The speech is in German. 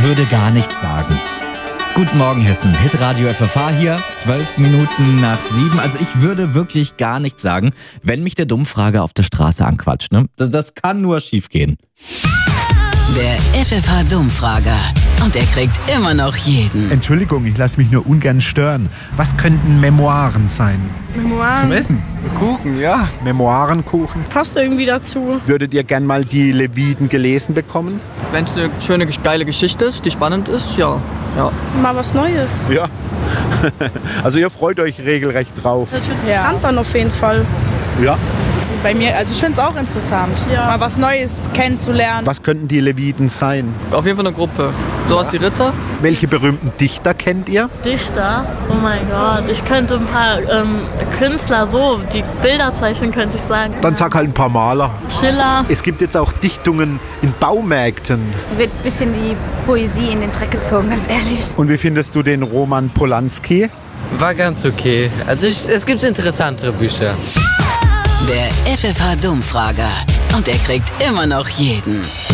würde gar nichts sagen. Guten Morgen Hessen, Hitradio FFH hier, 12 Minuten nach 7. Also ich würde wirklich gar nichts sagen, wenn mich der Dummfrager auf der Straße anquatscht. Ne? Das kann nur schief gehen. Der FFH-Dummfrager. Und er kriegt immer noch jeden. Entschuldigung, ich lasse mich nur ungern stören. Was könnten Memoiren sein? Memoiren. Zum Essen? Kuchen, ja. Memoirenkuchen. Passt irgendwie dazu. Würdet ihr gern mal die Leviten gelesen bekommen? Wenn es eine schöne, geile Geschichte ist, die spannend ist, ja. Mal was Neues. Ja. Also ihr freut euch regelrecht drauf. Das wird interessant dann auf jeden Fall. Ja. Bei mir, also ich finde es auch interessant, mal was Neues kennenzulernen. Was könnten die Leviten sein? Auf jeden Fall eine Gruppe. Sowas die Ritter. Welche berühmten Dichter kennt ihr? Dichter? Oh mein Gott, ich könnte ein paar Künstler die Bilder zeichnen, könnte ich sagen. Dann sag halt ein paar Maler. Schiller. Es gibt jetzt auch Dichtungen in Baumärkten. Wird ein bisschen die Poesie in den Dreck gezogen, ganz ehrlich. Und wie findest du den Roman Polanski? War ganz okay. Also es gibt interessantere Bücher. Der FFH-Dummfrager. Und er kriegt immer noch jeden.